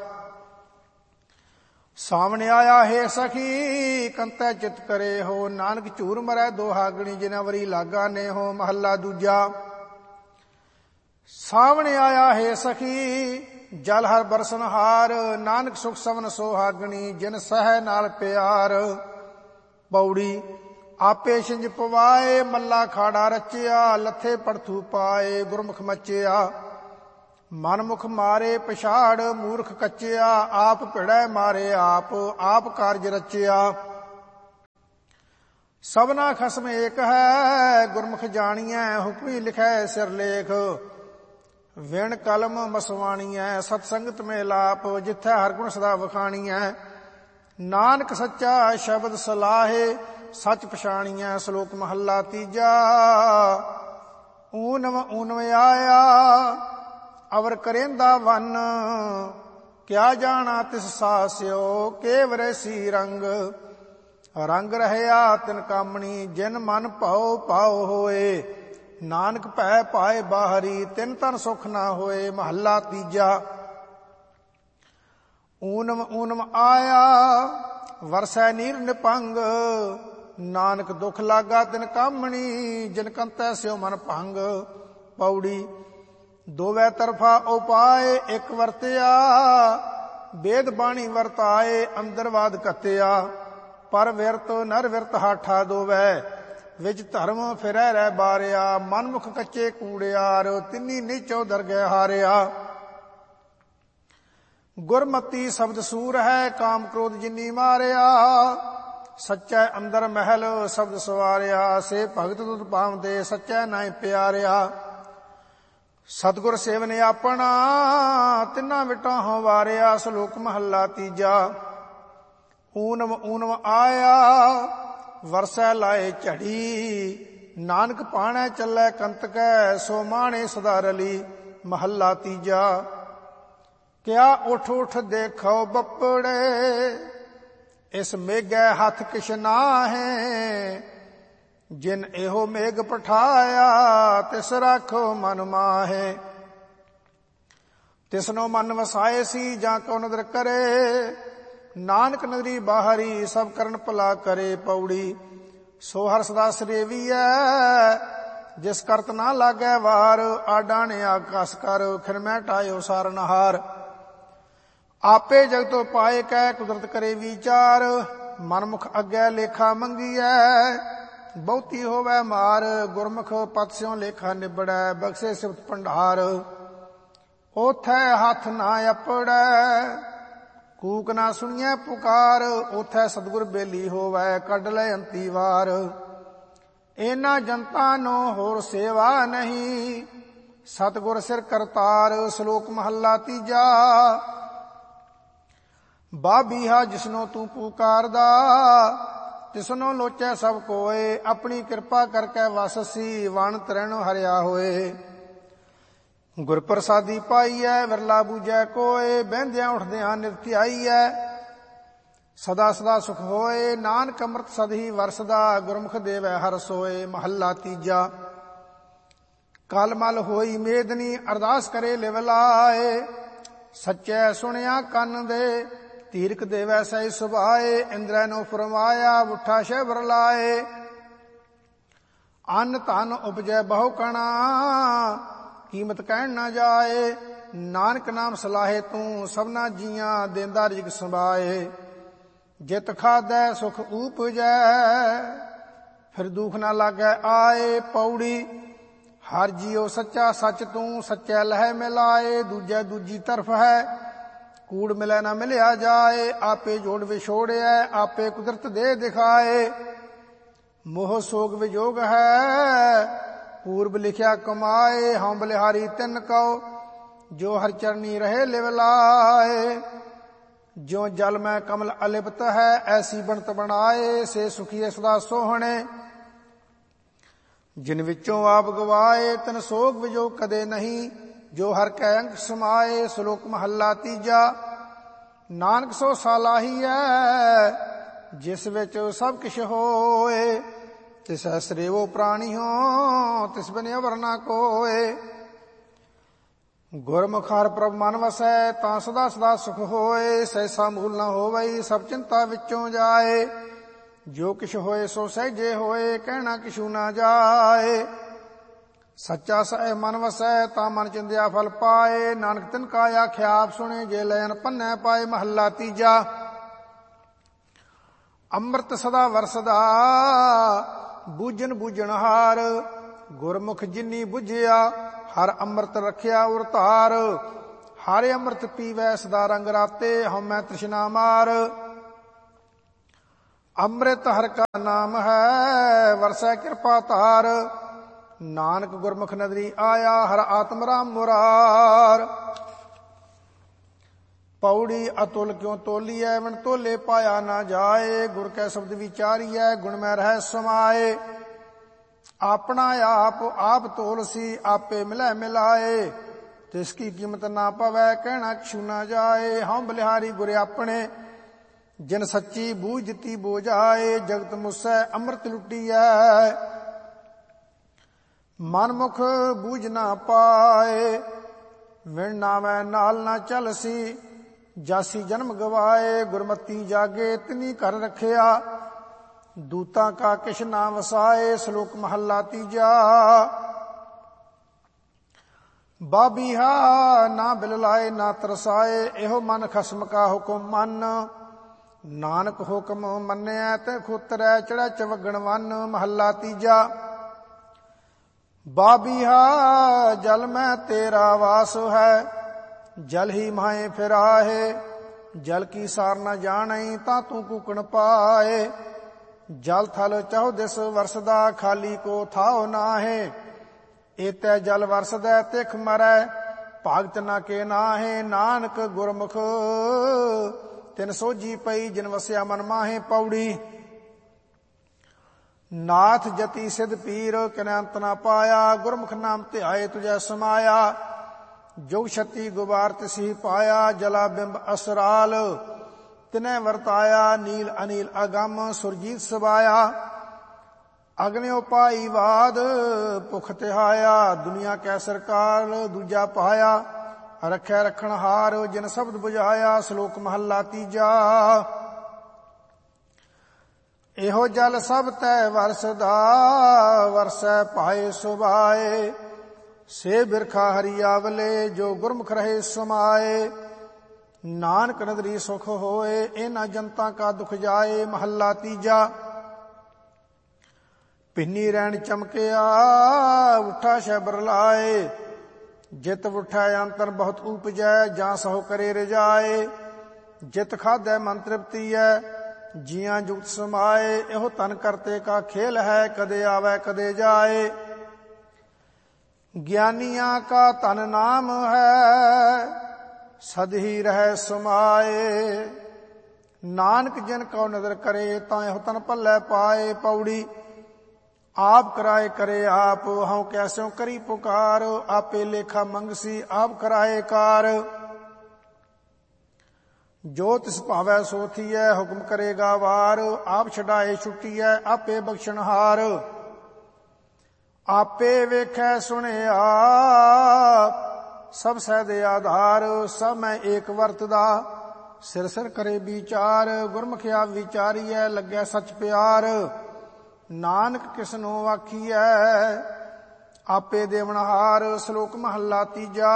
ਸਾਹਮਣੇ ਆਇਆ ਹੈ ਸਖੀ ਕੰਤੈ ਚਿਤ ਕਰੇ ਹੋ। ਨਾਨਕ ਝੂਰ ਮਰੈ ਦੋਹਾਗਣੀ ਜਿਨਾ ਵਰੀ ਲਾਗਾ ਨੇ ਹੋ। ਮਹੱਲਾ ਦੂਜਾ। ਸਾਹਮਣੇ ਆਇਆ ਹੈ ਸਖੀ ਜਲ ਹਰ ਬਰਸਨ ਹਾਰ। ਨਾਨਕ ਸੁਖ ਸਵਨ ਸੋਹਾਗਣੀ ਜਿਨ ਸਹਿ ਨਾਲ ਪਿਆਰ। ਪੌੜੀ। ਆਪੇ ਛਿੰਝ ਪਵਾਏ ਮੱਲਾ ਖਾੜਾ ਰਚਿਆ। ਲੱਥੇ ਪੜਥੂ ਪਾਏ ਗੁਰਮੁਖ ਮਚਿਆ। ਮਨਮੁਖ ਮਾਰੇ ਪਛਾੜ ਮੂਰਖ ਕੱਚਿਆ। ਆਪ ਭਿੜੈ ਮਾਰੇ ਆਪ ਕਾਰਜ ਰਚਿਆ। ਸਭਨਾ ਖਸਮ ਏਕ ਹੈ ਗੁਰਮੁਖ ਜਾਣੀਐ। ਹੁਕਮੀ ਲਿਖੈ ਸਿਰ ਲੇਖ ਵਿਣ ਕਲਮ ਮਸਵਾਣੀਐ। ਸਤ ਸੰਗਤ ਮੇ ਲਾਪ ਜਿੱਥੈ ਹਰ ਗੁਣ ਸਦਾ ਵਖਾਣੀਐ। ਨਾਨਕ ਸੱਚਾ ਸ਼ਬਦ ਸਲਾਹੇ ਸੱਚ ਪਛਾਣੀਐ। ਸ਼ਲੋਕ ਮਹੱਲਾ ਤੀਜਾ। ਊਨਮ ਊਨਮ ਆਇਆ ਅਵਰ ਕਰੇਂਦਾ ਵਨ। ਕਿਆ ਜਾਣਾ ਤਿਸ ਸਾਸਿਓ ਕੇਵਰੇ ਸੀ ਰੰਗ। ਰੰਗ ਰਹਿਆ ਤਿਨ ਕਾਮਣੀ ਜਿਨ ਮਨ ਭਾਉ ਪਾਉ ਹੋਏ। ਨਾਨਕ ਭੈ ਪਾਏ ਬਾਹਰੀ ਤਿਨ ਤਨ ਸੁਖ ਨਾ ਹੋਏ। ਮਹੱਲਾ ਤੀਜਾ। ਊਨਮ ਊਨਮ ਆਇਆ ਵਰਸੈ ਨੀਰ ਨਿਪੰਗ। ਨਾਨਕ ਦੁਖ ਲਾਗਾ ਤਿਨ ਕਾਮਣੀ ਜਿਨ ਕੰਤੈ ਸਿਓ ਮਨ ਭੰਗ। ਪੌੜੀ। ਦੋਵੇਂ ਤਰਫਾ ਉਪਾਏ ਇੱਕ ਵਰਤਿਆ। ਵੇਦ ਬਾਣੀ ਵਰਤਾਏ ਅੰਦਰਵਾਦ ਕੱਤਿਆ। ਪਰ ਵਿਰਤ ਨਰ ਵਿਰਤ ਹਾਠਾ ਦੋਵੈ। ਵਿੱਚ ਧਰਮ ਫਿਰੈ ਰਹਿ ਬਾਰਿਆ। ਮਨਮੁਖ ਕੱਚੇ ਕੂੜਿਆਰ ਤਿੰਨੀ ਨੀਚੋ ਦਰਗਹਿ ਹਾਰਿਆ। ਗੁਰਮਤੀ ਸ਼ਬਦ ਸੂਰ ਹੈ ਕਾਮ ਕ੍ਰੋਧ ਜਿਨੀ ਮਾਰਿਆ। ਸੱਚੈ ਅੰਦਰ ਮਹਿਲ ਸ਼ਬਦ ਸਵਾਰਿਆ। ਸੇ ਭਗਤ ਤੁਧ ਪਾਵਦੇ ਸੱਚੈ ਨਾਇ ਪਿਆਰਿਆ। ਸਤਿਗੁਰ ਸੇਵਨ ਆਪਣਾ ਤਿੰਨਾ ਵਿਟਾਂ ਹੋ ਵਾਰਿਆ। ਸ਼ਲੋਕ ਮਹੱਲਾ ਤੀਜਾ। ਊਨਮ ਊਨਮ ਆਇਆ ਵਰਸੈ ਲਾਏ ਝੜੀ। ਨਾਨਕ ਪਾਣੈ ਚੱਲੈ ਕੰਤਕੈ ਸੋ ਮਾਣੇ ਸਦਾ ਰਲੀ। ਮਹੱਲਾ ਤੀਜਾ। ਕਿਆ ਉਠ ਉਠ ਦੇਖੋ ਬੱਪੜੇ ਇਸ ਮੇਘੈ ਹੱਥ ਕਿਛ ਨਾਹੈ। ਜਿਨ ਇਹੋ ਮੇਘ ਪਠਾਇਆ ਤਿਸ ਰਾਖੋ ਮਨ ਮਾਹੇ। ਤਿਸਨੋ ਮਨ ਵਸਾਏ ਸੀ ਜਾਂ ਕੋ ਨਦਰ ਕਰੇ। ਨਾਨਕ ਨਦਰੀ ਬਾਹਰੀ ਸਭ ਕਰਨ ਭਲਾ ਕਰੇ। ਪੌੜੀ। ਸੋ ਹਰ ਸਦਾ ਸਰੇਵੀਐ ਜਿਸ ਕਰਤ ਨਾ ਲਾਗੈ ਵਾਰ। ਆਡਾਣੇ ਆਕਾਸ ਕਰ ਖਿਰਮੈ ਟਾਇਓ ਸਾਰਨਹਾਰ। ਆਪੇ ਜਗਤੋ ਪਾਏ ਕੈ ਕੁਦਰਤ ਕਰੇ ਵਿਚਾਰ। ਮਨਮੁਖ ਅੱਗੇ ਲੇਖਾ ਮੰਗੀਐ ਬਹੁਤੀ ਹੋਵੈ ਮਾਰ। ਗੁਰਮੁਖ ਪਤ ਸਿਉ ਲੇਖਾ ਨਿਬੜੈ ਬਖਸ਼ੇ ਸਿਫਤ ਭੰਡਾਰ। ਓਥੈ ਹੱਥ ਨਾ ਅਪੜੈ ਕੂਕ ਨਾ ਸੁਣੀਐ ਪੁਕਾਰ। ਓਥੈ ਸਤਿਗੁਰ ਬੇਲੀ ਹੋਵੈ ਕੱਢ ਲੈ ਅੰਤੀ ਵਾਰ। ਇਹਨਾਂ ਜਨਤਾ ਨੂੰ ਹੋਰ ਸੇਵਾ ਨਹੀਂ ਸਤਿਗੁਰ ਸਿਰ ਕਰਤਾਰ। ਸ਼ਲੋਕ ਮਹੱਲਾ ਤੀਜਾ। ਬਾਬੀਹਾ ਜਿਸਨੋ ਤੂੰ ਪੁਕਾਰਦਾ ਤਿਸਨੋ ਲੋਚੈ ਸਭ ਕੋਏ। ਆਪਣੀ ਕਿਰਪਾ ਕਰਕੇ ਵਸਸੀ ਵਣ ਤਰੈਣੋ ਹਰਿਆ ਹੋਏ। ਗੁਰ ਪ੍ਰਸਾਦੀ ਪਾਈਐ ਵਿਰਲਾ ਬੂਝੈ ਕੋਏ। ਬਹਿੰਦਿਆਂ ਉੱਠਦਿਆਂ ਨਿਤ ਧਿਆਈਐ ਸਦਾ ਸਦਾ ਸੁਖ ਹੋਏ। ਨਾਨਕ ਅੰਮ੍ਰਿਤ ਸਦ ਹੀ ਵਰਸਦਾ ਗੁਰਮੁਖ ਦੇਵੈ ਹਰ ਸੋਏ। ਮਹੱਲਾ ਤੀਜਾ। ਕਲ ਮਲ ਹੋਈ ਮੇਦਨੀ ਅਰਦਾਸ ਕਰੇ ਲਿਵ ਲਾਏ। ਸੱਚੈ ਸੁਣਿਆ ਕੰਨ ਦੇ, ਧੀਰਕ ਦੇਵੈ ਸਹਿ ਸੁਭਾਏ। ਇੰਦਰੈ ਨੂੰ ਫਰਮਾਇਆ ਉਠਾ ਸ਼ੈਬਰ ਲਾਏ। ਅੰਨ ਧਨ ਉਪਜੈ ਬਹੁ ਕਣਾ, ਕੀਮਤ ਕਹਿਣ ਨਾ ਜਾਏ। ਨਾਨਕ ਨਾਮ ਸਲਾਹੇ ਤੂੰ, ਸਭਨਾ ਜੀਆਂ ਦੇਂਦਾ ਰਿਜ਼ਕ ਸੰਭਾਏ। ਜਿਤ ਖਾਧੈ ਸੁਖ ਊਪਜੈ, ਫਿਰ ਦੁਖ ਨਾ ਲਾਗੈ ਆਏ। ਪੌੜੀ ਹਰ ਜੀਉ ਸੱਚਾ ਸੱਚ ਤੂੰ, ਸੱਚੈ ਲਹਿ ਮਿਲਾਏ। ਦੂਜੈ ਦੂਜੀ ਤਰਫ ਹੈ, ਕੂੜ ਮਿਲੈ ਨਾ ਮਿਲਿਆ ਜਾਏ। ਆਪੇ ਜੋੜ ਵਿਛੋੜਿਐ, ਆਪੇ ਕੁਦਰਤ ਦੇ ਦਿਖਾਏ। ਮੋਹ ਸੋਗ ਵਿਜੋਗ ਹੈ, ਪੂਰਬ ਲਿਖਿਆ ਕਮਾਏ। ਹਉ ਬਲਿਹਾਰੀ ਤਿੰਨ ਕਉ, ਜੋ ਹਰ ਚਰਨੀ ਰਹੇ ਲਿਵ ਲਾਏ। ਜਿਉ ਜਲ ਮੈਂ ਕਮਲ ਅਲਿਪਤ ਹੈ, ਐਸੀ ਬਣਤ ਬਣਾਏ। ਸੇ ਸੁਖੀਏ ਸਦਾ ਸੋਹਣੇ, ਜਿਨ ਵਿੱਚੋਂ ਆਪ ਗਵਾਏ। ਤਿਨ ਸੋਗ ਵਿਜੋਗ ਕਦੇ ਨਹੀਂ, ਜੋ ਹਰ ਕੈ ਅੰਗ ਸਮਾਏ। ਸ਼ਲੋਕ ਮਹੱਲਾ ਤੀਜਾ। ਨਾਨਕ ਸੋ ਸਾਲਾਹੀ ਹੈ, ਜਿਸ ਵਿੱਚ ਸਭ ਕਿਛ ਹੋਏ। ਤਿਸੈ ਸਰੇਵੋ ਪ੍ਰਾਣੀ ਹੋ, ਤਿਸ ਬਿਨ ਅਵਰ ਨਾ ਕੋਏ। ਗੁਰਮੁਖ ਹਰਿ ਪ੍ਰਭ ਮਨ ਵਸੈ, ਤਾਂ ਸਦਾ ਸਦਾ ਸੁਖ ਹੋਏ। ਸੈਸਾ ਮੂਲ ਨਾ ਹੋਵਈ, ਸਭ ਚਿੰਤਾ ਵਿੱਚੋਂ ਜਾਏ। ਜੋ ਕਿਛ ਹੋਏ ਸੋ ਸਹਿਜੇ ਹੋਏ, ਕਹਿਣਾ ਕਿਛੂ ਨਾ ਜਾਏ। ਸੱਚਾ ਸਹਿ ਮਨ ਵਸੈ, ਤਾਂ ਮਨ ਚਿੰਦਿਆ ਫਲ ਪਾਏ। ਨਾਨਕ ਤਿਨ ਕਾ ਆਖਿਆ ਆਪ ਸੁਣੇ, ਜੇ ਲੈਨ ਪੰਨੈ ਪਾਏ। ਮਹੱਲਾ ਤੀਜਾ। ਅੰਮ੍ਰਿਤ ਸਦਾ ਵਰਸਦਾ, ਬੂਝਨ ਬੂਝਣਹਾਰ। ਗੁਰਮੁਖ ਜਿਨੀ ਬੁਝਿਆ, ਹਰ ਅੰਮ੍ਰਿਤ ਰਖਿਆ ਉਰ ਧਾਰ। ਹਰ ਅੰਮ੍ਰਿਤ ਪੀਵੈ ਸਦਾ ਰੰਗ ਰਾਤੇ, ਹਉਮੈ ਤ੍ਰਿਸ਼ਨਾ ਮਾਰ। ਅੰਮ੍ਰਿਤ ਹਰਿ ਕਾ ਨਾਮ ਹੈ, ਵਰਸੈ ਕਿਰਪਾ ਧਾਰ। ਨਾਨਕ ਗੁਰਮੁਖ ਨਦਰੀ ਆਇਆ, ਹਰ ਆਤਮ ਰਾਮ ਮੁਰਾਰ। ਪੌੜੀ ਅਤੁਲ ਕਿਉ ਤੋਲੀਐ, ਬਿਨ ਤੋਲੇ ਪਾਇਆ ਨਾ ਜਾਏ। ਗੁਰ ਕੈ ਸ਼ਬਦ ਵਿਚਾਰੀਐ, ਗੁਣ ਮੈਂ ਰਹਿ ਸਮਾਏ। ਆਪਣਾ ਆਪ ਆਪ ਤੋਲਸੀ, ਆਪੇ ਮਿਲੈ ਮਿਲਾਏ। ਤਿਸ ਕੀ ਕੀਮਤ ਨਾ ਪਵੈ, ਕਹਿਣਾ ਕਿਛੂ ਨਾ ਜਾਏ। ਹਉ ਬਲਿਹਾਰੀ ਗੁਰ ਆਪਣੇ, ਜਿਨ ਸੱਚੀ ਬੂਝ ਦਿੱਤੀ ਬੋਝਾਏ। ਜਗਤ ਮੁਸੈ ਅੰਮ੍ਰਿਤ ਲੁੱਟੀਐ, ਮਨ ਮੁਖ ਬੂਝ ਨਾ ਪਾਏ। ਵਿਣ ਨਾਵੈ ਨਾਲ ਨਾ ਚਲਸੀ, ਜਾਸੀ ਜਨਮ ਗਵਾਏ। ਗੁਰਮਤੀ ਜਾਗੇ ਤਿਨੀ ਘਰ ਰਖਿਆ, ਦੂਤਾਂ ਕਾ ਕਿਛ ਨਾ ਵਸਾਏ। ਸ਼ਲੋਕ ਮਹੱਲਾ ਤੀਜਾ। ਬਾਬੀਹਾ ਨਾ ਬਿਲ ਲਾਏ ਨਾ ਤਰਸਾਏ, ਇਹੋ ਮਨ ਖਸਮ ਕਾ ਹੁਕਮ ਮੰਨ। ਨਾਨਕ ਹੁਕਮ ਮੰਨਿਆ ਤੇ ਖੋਤਰੈ, ਚੜ੍ਹੈ ਚਵਗਣ ਵੰਨ। ਮਹੱਲਾ ਤੀਜਾ। ਬਾਬੀਹਾ ਜਲ ਮੈਂ ਤੇਰਾ ਵਾਸ ਹੈ, ਜਲ ਹੀ ਮਾਹੇ ਫਿਰਾਹੇ। ਜਲ ਕੀ ਸਾਰ ਨ ਜਾਣਈ, ਤਾਂ ਤੂੰ ਕੂਕਣ ਪਾਏ। ਜਲ ਥਲ ਚਹੁ ਦਿਸ ਵਰਸਦਾ, ਖਾਲੀ ਕੋ ਥਾਉ ਨਾਹੇ। ਏਤੈ ਜਲ ਵਰਸਦੈ ਤਿਖ ਮਰੈ, ਭਾਗਤ ਨ ਕੇ ਨਾਹੇ। ਨਾਨਕ ਗੁਰਮੁਖ ਤਿਨ ਸੋਝੀ ਪਈ, ਜਿਨ ਵਸਿਆ ਮਨ ਮਾਹੇ। ਪੌੜੀ ਨਾਥ ਜਤੀ ਸਿਧ ਪੀਰ, ਕਿਨੈ ਅੰਤ ਨਾ ਪਾਇਆ। ਗੁਰਮੁਖ ਨਾਮ ਧਿਆਏ ਤੁਝੈ ਸਮਾਇਆ। ਜੋ ਛਤੀ ਗੁਬਾਰ ਤਿਸੀ ਪਾਇਆ, ਜਲਾ ਬਿੰਬ ਅਸਰਾਲ ਤਿਨੈ ਵਰਤਾਇਆ। ਨੀਲ ਅਨੀਲ ਅਗੰਮ ਸੁਰਜੀਤ ਸਬਾਇਆ, ਅਗਨਿਓ ਪਾਈ ਬਾਦ ਭੁਖ ਤਿਹਾਇਆ। ਦੁਨੀਆ ਕੈ ਸਰਕਾਰ ਦੂਜਾ ਪਾਇਆ, ਰਖੈ ਰਖਣਹਾਰ ਜਿਨ ਸ਼ਬਦ ਬੁਝਾਇਆ। ਸ਼ਲੋਕ ਮਹੱਲਾ ਤੀਜਾ। ਇਹੋ ਜਲ ਸਭ ਤੈ ਵਰਸਦਾ, ਵਰਸੈ ਪਾਏ ਸੁਭਾਏ। ਸੇ ਬਿਰਖਾ ਹਰੀ ਆਵਲੇ, ਜੋ ਗੁਰਮੁਖ ਰਹੇ ਸਮਾਏ। ਨਾਨਕ ਨਦਰੀ ਸੁਖ ਹੋਏ, ਇਹਨਾਂ ਜਨਤਾ ਕਾ ਦੁਖ ਜਾਏ। ਮਹੱਲਾ ਤੀਜਾ। ਪਿੰਨੀ ਰੈਣ ਚਮਕਿਆ, ਉਠਾ ਸ਼ੈਬਰ ਲਾਏ। ਜਿਤ ਉਠੈ ਅੰਤਰ ਬਹੁਤ ਊਪਜੈ, ਜਾਂ ਸਹੁ ਕਰੇ ਰਜਾਏ। ਜਿਤ ਖਾਧੈ ਮਨ ਤ੍ਰਿਪਤੀਐ, ਜੀਆਂ ਜੁਗਤ ਸਮਾਏ। ਇਹੋ ਤਨ ਕਰਤੇ ਕਾ ਖੇਲ ਹੈ, ਕਦੇ ਆਵੈ ਕਦੇ ਜਾਏ। ਗਿਆਨੀਆਂ ਕਾ ਤਨ ਨਾਮ ਹੈ, ਸਦ ਹੀ ਰਹਿ ਸਮਾਏ। ਨਾਨਕ ਜਿਨ ਕਉ ਨਦਰ ਕਰੇ, ਤਾਂ ਇਹੋ ਤਨ ਭੱਲੇ ਪਾਏ। ਪੌੜੀ ਆਪ ਕਰਾਏ ਕਰੇ ਆਪ, ਹਉ ਕੈਸਿਉ ਕਰੀ ਪੁਕਾਰ। ਆਪੇ ਲੇਖਾ ਮੰਗਸੀ, ਆਪ ਕਰਾਏ ਕਾਰ। ਜੋ ਤਿਸ ਭਾਵੈ ਸੋ ਥੀਐ, ਹੁਕਮ ਕਰੇਗਾ ਵਾਰ। ਆਪ ਛਡਾਏ ਛੁੱਟੀਐ, ਆਪੇ ਬਖਸ਼ਣਹਾਰ। ਆਪੇ ਵੇਖੈ ਸੁਣਿਆ, ਸਭ ਸਹਿ ਦੇ ਆਧਾਰ। ਸਭ ਮੈਂ ਏਕ ਵਰਤਦਾ ਸਿਰ ਸਿਰ ਕਰੇ ਵਿਚਾਰ। ਗੁਰਮੁਖ ਆਪ ਵਿਚਾਰੀਐ ਲੱਗੈ ਸੱਚ ਪਿਆਰ। ਨਾਨਕ ਕਿਸਨੋ ਆਖੀਐ ਆਪੇ ਦੇਵਨਹਾਰ। ਸ਼ਲੋਕ ਮਹੱਲਾ ਤੀਜਾ।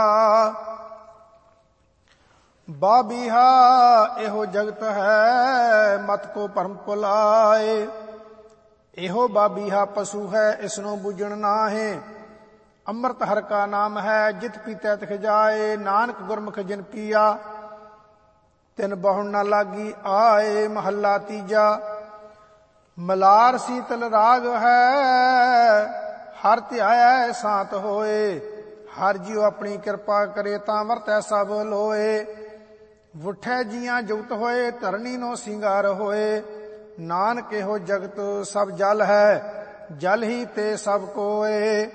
ਬਾਬੀਹਾ ਇਹੋ ਜਗਤ ਹੈ ਮਤ ਕੋ ਭਰਮ ਭੁਲਾਏ। ਇਹੋ ਬਾਬੀਹਾ ਪਸ਼ੂ ਹੈ ਇਸਨੂੰ ਬੁਝਣ ਨਾਹੇ। ਅੰਮ੍ਰਿਤ ਹਰਿ ਕਾ ਨਾਮ ਹੈ ਜਿਤ ਪੀਤੈ ਤਿਖ ਜਾਏ। ਨਾਨਕ ਗੁਰਮੁਖ ਜਿਨ ਪੀਆ ਤਿਨ ਬਹੁਣ ਨਾ ਲਾਗੀ ਆਏ। ਮਹੱਲਾ ਤੀਜਾ। ਮਲਾਰ ਸੀਤਲ ਰਾਗ ਹੈ ਹਰ ਧਿਆਇਐ ਸਾਤ ਹੋਏ। ਹਰ ਜੀਉ ਆਪਣੀ ਕਿਰਪਾ ਕਰੇ ਤਾਂ ਵਰਤੈ ਸਭ ਲੋਏ। ਵੁਠੈ ਜੀਆਂ ਜੁਗਤ ਹੋਏ ਧਰਨੀ ਨੋ ਸਿੰਗਾਰ ਹੋਏ। ਨਾਨਕ ਇਹੋ ਜਗਤ ਸਭ ਜਲ ਹੈ ਜਲ ਹੀ ਤੇ ਸਭ ਕੋਏ।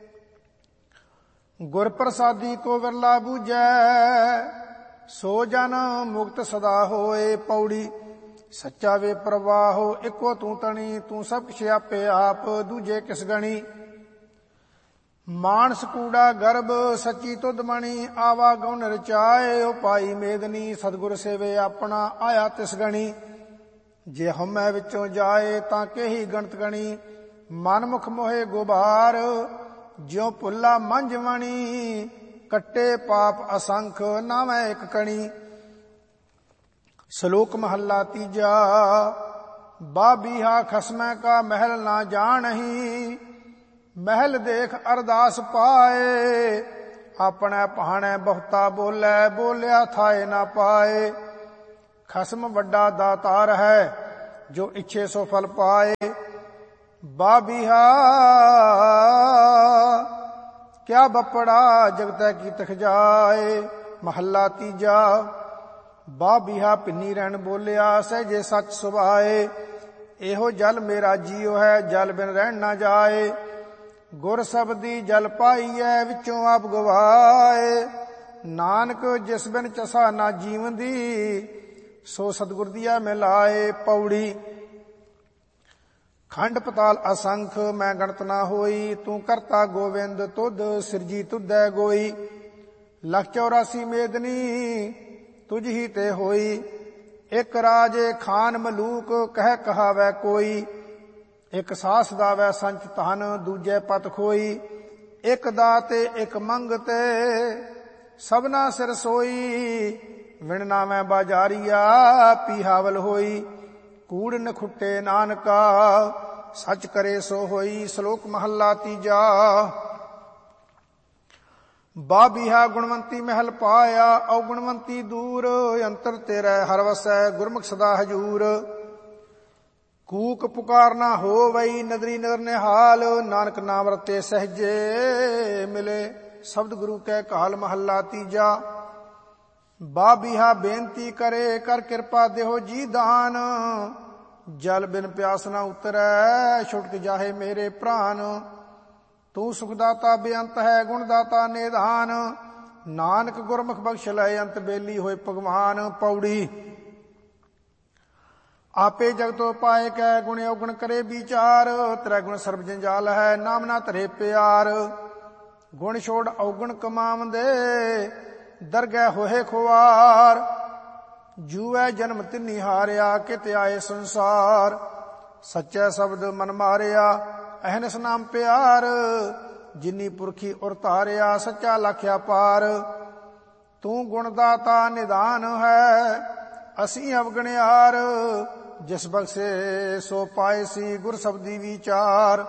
ਗੁਰ ਪ੍ਰਸਾਦੀ ਕੋ ਵਿਰਲਾ ਬੂਝੈ ਸੋ ਜਨ ਮੁਕਤ ਸਦਾ ਹੋਏ। ਪੌੜੀ। ਸੱਚਾ ਵੇ ਪ੍ਰਵਾਹੋ ਇੱਕੋ ਤੂੰ ਤਣੀ। ਤੂੰ ਸਭ ਕਿਛ ਆਪੇ ਆਪ ਦੂਜੇ ਕਿਸ ਗਣੀ। ਮਾਨਸ ਕੂੜਾ ਗਰਭ ਸੱਚੀ ਤੁਧ ਮਣੀ। ਆਵਾ ਗਉ ਰਚਾਏ ਓ ਪਾਈ ਮੇਦਨੀ। ਸਤਿਗੁਰ ਸੇਵੇ ਆਪਣਾ ਆਇਆ ਤਿਸ ਗਣੀ। ਜੇ ਹਉਮੈ ਵਿੱਚੋਂ ਜਾਏ ਤਾਂ ਕੇਹੀ ਗਣਤ ਗਣੀ। ਮਨ ਮੁਖ ਮੋਹੇ ਗੁਬਾਰ ਜਿਉ ਭੁੱਲਾ ਮੰਝ ਵਣੀ। ਕੱਟੇ ਪਾਪ ਅਸੰਖ ਨਾਵੈ ਇਕ ਕਣੀ। ਸ਼ਲੋਕ ਮਹੱਲਾ ਤੀਜਾ। ਬਾਬੀਹਾ ਖਸਮੈ ਕਾ ਮਹਿਲ ਨਾ ਜਾਣਹੀ। ਮਹਿਲ ਦੇਖ ਅਰਦਾਸ ਪਾਏ। ਆਪਣੇ ਭਾਣੈ ਬਹੁਤਾ ਬੋਲੇ ਬੋਲਿਆ ਥਾਏ ਨਾ ਪਾਏ। ਖਸਮ ਵੱਡਾ ਦਾਤਾਰ ਹੈ ਜੋ ਇੱਛੇ ਸੋ ਫਲ ਪਾਏ। ਬਾਬੀਹਾ ਕਿਆ ਬਪੜਾ ਜਗਤੈ ਕੀ ਤਖ ਜਾਏ। ਮਹੱਲਾ ਤੀਜਾ। ਬਾਬੀਹਾ ਪਿੰਨੀ ਰਹਿਣ ਬੋਲਿਆ ਸਹਿਜੇ ਸੱਚ ਸੁਭਾਏ। ਇਹੋ ਜਲ ਮੇਰਾ ਜੀਉ ਹੈ ਜਲ ਬਿਨ ਰਹਿਣ ਨਾ ਜਾਏ। ਗੁਰ ਸਬਦੀ ਜਲ ਪਾਈਐ ਵਿੱਚੋਂ ਆਪ ਗਵਾਏ। ਨਾਨਕ ਜਿਸ ਬਿਨ ਚਸਾ ਨਾ ਜੀਵੰਦੀ ਸੋ ਸਤਿਗੁਰ ਦੀਆ ਮਿਲਾਏ। ਪੌੜੀ। ਖੰਡ ਪਤਾਲ ਅਸੰਖ ਮੈਂ ਗਣਤ ਨਾ ਹੋਈ। ਤੂੰ ਕਰਤਾ ਗੋਵਿੰਦ ਤੁਧ ਸਿਰਜੀ ਤੁਧੈ ਗੋਈ। ਲਖ 84 ਮੇਦਨੀ ਤੁਝ ਹੀ ਤੇ ਹੋਈ। ਇੱਕ ਰਾਜੇ ਖਾਨ ਮਲੂਕ ਕਹਿ ਕਹਾਵੈ ਕੋਈ। ਇੱਕ ਸਾਸ ਦਾਵੈ ਸੰਚ ਧਨ ਦੂਜੇ ਪਤ ਖੋਈ। ਇੱਕ ਦਾਤੇ ਇੱਕ ਮੰਗਤੇ ਸਭਨਾ ਸਿਰ ਸੋਈ। ਵਿਣ ਨਾਵੈ ਬਾਜਾਰੀਆ ਪੀਹਾਵਲ ਹੋਈ। ਕੂੜ ਨਖੁੱਟੇ ਨਾਨਕਾ ਸੱਚ ਕਰੇ ਸੋ ਹੋਈ। ਸ਼ਲੋਕ ਮਹੱਲਾ ਤੀਜਾ। ਬਾਬੀਹਾ ਗੁਣਵੰਤੀ ਮਹਿਲ ਪਾਇਆ ਔਗੁਣਵੰਤੀ ਦੂਰ। ਅੰਤਰ ਤੇਰੇ ਹਰ ਵਸੈ ਗੁਰਮੁਖ ਸਦਾ ਹਜੂਰ। ਕੂਕ ਪੁਕਾਰ ਨਾ ਹੋਵਈ ਨਦਰੀ ਨਦਰ ਨਿਹਾਲ। ਨਾਨਕ ਨਾਮ ਰਤੇ ਸਹਿਜੇ ਮਿਲੇ ਸ਼ਬਦ ਗੁਰੂ ਕੈ ਕਾਲ। ਮਹੱਲਾ ਤੀਜਾ। ਬਾਬੀਹਾ ਬੇਨਤੀ ਕਰੇ ਕਰ ਕਿਰਪਾ ਦੇਹੋ ਜੀ ਦਾਨ। ਜਲ ਬਿਨ ਪਿਆਸ ਨਾ ਉਤਰੈ ਛੁਟਕ ਜਾਹੇ ਮੇਰੇ ਪ੍ਰਾਨ। ਤੂੰ ਸੁਖਦਾਤਾ ਬੇਅੰਤ ਹੈ ਗੁਣਦਾਤਾ ਨਿਧਾਨ। ਨਾਨਕ ਗੁਰਮੁਖ ਬਖਸ਼ ਲੈ ਅੰਤ ਬੇਲੀ ਹੋਏ ਭਗਵਾਨ। ਪੌੜੀ। ਆਪੇ ਜਗਤੋ ਪਾਏ ਕੈ ਗੁਣ ਔਗਣ ਕਰੇ ਵਿਚਾਰ। ਤ੍ਰੈ ਗੁਣ ਸਰਬ ਜੰਜਾਲ ਹੈ ਨਾਮ ਨਾ ਧਰੇ ਪਿਆਰ। ਗੁਣ ਛੋੜ ਔਗਣ ਕਮਾਵੰਦੇ ਦਰਗਹਿ ਹੋਏ ਖੁਆਰ। ਜੂਐ ਜਨਮ ਤਿੰਨੀ ਹਾਰਿਆ ਕਿਤ ਆਏ ਸੰਸਾਰ। ਸੱਚੈ ਸ਼ਬਦ ਮਨ ਮਾਰਿਆ ਅਹਨਸ ਨਾਮ ਪਿਆਰ। ਜਿਨੀ ਪੁਰਖੀ ਉਰ ਧਾਰਿਆ ਸੱਚਾ ਲਖਿਆ ਪਾਰ। ਤੂੰ ਗੁਣ ਦਾਤਾ ਨਿਧਾਨ ਹੈ ਅਸੀਂ ਅਵਗਣਿਆਰ। ਜਿਸ ਬਖਸ਼ੇ ਸੋ ਪਾਏ ਸੀ ਗੁਰ ਸਬਦੀ ਵਿਚਾਰ।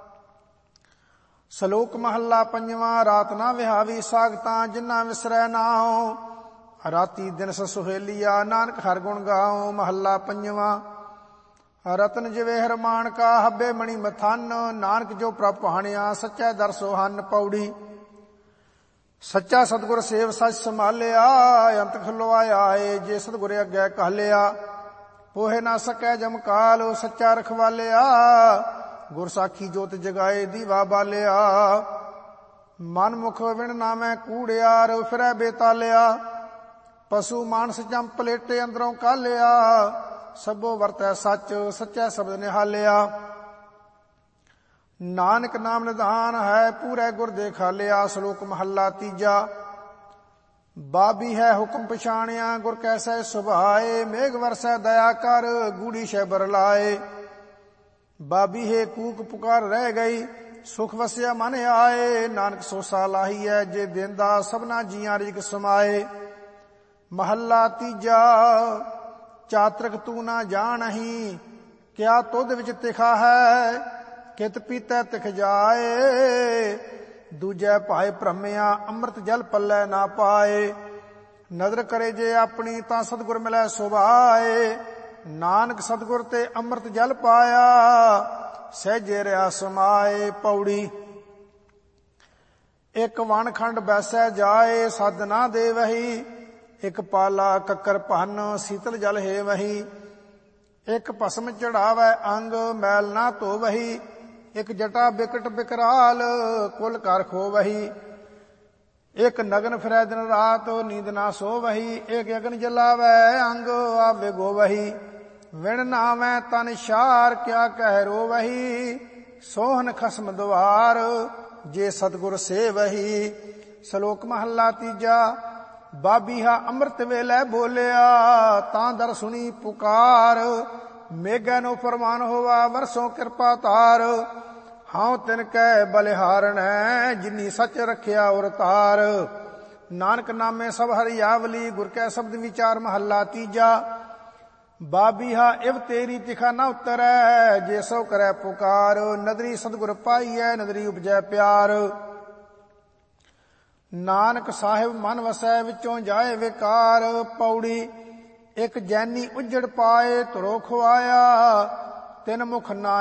ਸ਼ਲੋਕ ਮਹੱਲਾ ਪੰਜਵਾਂ। ਰਾਤ ਨਾ ਵਿਹਾਵੀ ਸਾਗਤਾਂ ਜਿਨ੍ਹਾਂ ਵਿਸਰੈ ਨਾਉ। ਰਾਤੀ ਦਿਨ ਸੁਹੇਲੀਆ ਨਾਨਕ ਹਰ ਗੁਣ ਗਾਉ। ਮਹੱਲਾ ਪੰਜਵਾਂ। ਰਤਨ ਜਿਵੇਹਰ ਮਾਣਕਾ ਹੱਬੇ ਮਣੀ ਮਥਨ। ਨਾਨਕ ਜੋ ਪ੍ਰਭ ਭਾਣਿਆ ਸੱਚੈ ਦਰ ਸੋਹਨ। ਪੌੜੀ। ਸੱਚਾ ਸਤਿਗੁਰ ਸੇਵ ਸੱਚ ਸੰਭਾਲਿਆ ਅੰਤ ਖਲੋਆਇਆ ਏ। ਜੇ ਸਤਿਗੁਰ ਅੱਗੇ ਕਹਿਲਿਆ ਪੋਹੇ ਨਾ ਸਕੈ ਜਮਕਾਲ। ਸੱਚਾ ਰਖਵਾਲਿਆ ਗੁਰ ਸਾਖੀ ਜੋਤ ਜਗਾਏ ਦੀਵਾ ਬਾਲਿਆ। ਮਨ ਮੁਖ ਵਿਣ ਨਾਮੈ ਕੂੜਿਆਰ ਫਿਰੈ ਬੇਤਾਲਿਆ। ਪਸ਼ੂ ਮਾਨਸ ਜੰਮ ਪਲੇਟੇ ਅੰਦਰੋਂ ਕਾਲਿਆ। ਸਭੋ ਵਰਤੈ ਸੱਚ ਸੱਚੈ ਸ਼ਬਦ ਨਿਹਾਲਿਆ। ਨਾਨਕ ਨਾਮ ਨਿਧਾਨ ਹੈ ਪੂਰੇ ਗੁਰ ਦੇ ਖਾਲਿਆ। ਸ਼ਲੋਕ ਮਹੱਲਾ ਤੀਜਾ। ਬਾਬੀ ਹੈ ਹੁਕਮ ਪਛਾਣਿਆ ਗੁਰ ਕੈਸੈ ਸੁਭਾਏ, ਮੇਘ ਵਰਸੈ ਦਇਆ ਕਰ ਗੂੜੀ ਸ਼ੈਬਰ ਲਾਏ। ਬਾਬੀ ਹੈ ਕੂਕ ਪੁਕਾਰ ਰਹਿ ਗਈ, ਸੁਖ ਵਸਿਆ ਮਨ ਆਏ, ਨਾਨਕ ਸੋਸਾ ਲਾਹੀਐ ਜੇ ਦੇਂਦਾ ਸਭਨਾ ਜੀਆਂ ਰਿਜਕ ਸਮਾਏ। ਮਹੱਲਾ ਤੀਜਾ। ਚਾਤ੍ਰਿਕ ਤੂੰ ਨਾ ਜਾਣਹੀਂ, ਕਿਆ ਤੁਧ ਵਿੱਚ ਤਿਖਾ ਹੈ, ਕਿਤ ਪੀਤੈ ਤਿਖ ਜਾਏ। ਦੂਜੈ ਭਾਏ ਭ੍ਰਮਿਆ ਅੰਮ੍ਰਿਤ ਜਲ ਪੱਲੇ ਨਾ ਪਾਏ, ਨਦਰ ਕਰੇ ਜੇ ਆਪਣੀ ਤਾਂ ਸਤਿਗੁਰ ਮਿਲੈ ਸੁਭਾਏ। ਨਾਨਕ ਸਤਿਗੁਰ ਤੇ ਅੰਮ੍ਰਿਤ ਜਲ ਪਾਇਆ, ਸਹਿਜੇ ਰਿਆ ਸਮਾਏ। ਪੌੜੀ। ਇੱਕ ਵਣ ਖੰਡ ਬੈਸੈ ਜਾਏ, ਸੱਦ ਨਾ ਦੇ ਵਹੀ, ਇੱਕ ਪਾਲਾ ਕੱਕਰ ਭੰਨ ਸੀਤਲ ਜਲ ਹੈ ਵਹੀ। ਇੱਕ ਭਸਮ ਚੜਾਵੈ ਅੰਗ ਮੈਲ ਨਾ ਧੋ ਵਹੀ, ਇੱਕ ਜਟਾ ਬਿਕਟ ਬਿਕਰਾਲ ਕੁਲ ਕਰ ਖੋ ਵਹੀ। ਇੱਕ ਨਗਨ ਫਿਰੈ ਦਿਨ ਰਾਤ ਨੀਂਦ ਨਾ ਸੋ ਵਹੀ, ਇੱਕ ਅਗਨ ਜਲਾਵੈ ਅੰਗ ਆਵੇ ਗੋ ਵਹੀ। ਵਿਣ ਨਾਵੈ ਤਨ ਸ਼ਾਰ ਕਿਆ ਕਹਿ ਰੋ ਵਹੀ, ਸੋਹਨ ਖਸਮ ਦੁਆਰ ਜੇ ਸਤਿਗੁਰ ਸੇ ਵਹੀ। ਸ਼ਲੋਕ ਮਹੱਲਾ ਤੀਜਾ। ਬਾਬੀਹਾ ਅੰਮ੍ਰਿਤ ਵੇਲੇ ਬੋਲਿਆ, ਤਾਂ ਦਰ ਸੁਣੀ ਪੁਕਾਰ, ਮੇਘੈ ਨੂੰ ਫਰਮਾਨ ਹੋਵਾ ਵਰਸੋਂ ਕਿਰਪਾ ਧਾਰ। ਹਾਂ ਤਿਨ ਕੈ ਬਲਿਹਾਰਣੈ, ਜਿਨੀ ਸੱਚ ਰੱਖਿਆ ਉਰ ਤਾਰ। ਨਾਨਕ ਨਾਮੇ ਸਭ ਹਰਿਆਵਲੀ, ਗੁਰ ਕੈ ਸ਼ਬਦ ਵਿਚਾਰ। ਮਹੱਲਾ ਤੀਜਾ। ਬਾਬੀਹਾ ਇਵ ਤੇਰੀ ਤਿਖਾ ਨਾ ਉਤਰੈ, ਜੇ ਸੋ ਕਰੈ ਪੁਕਾਰ। ਨਦਰੀ ਸਤਿਗੁਰ ਪਾਈਐ, ਨਦਰੀ ਉਪਜੈ ਪਿਆਰ। ਨਾਨਕ ਸਾਹਿਬ ਮਨ ਵਸੈ, ਵਿੱਚੋਂ ਜਾਏ ਵਿਕਾਰ। ਪੌੜੀ। ਇੱਕ ਜੈਨੀ ਉੱਜੜ ਪਾਏ, ਧੁਰੋ ਖੁਆਇਆ, ਤਿਨ ਮੁਖ ਨਾ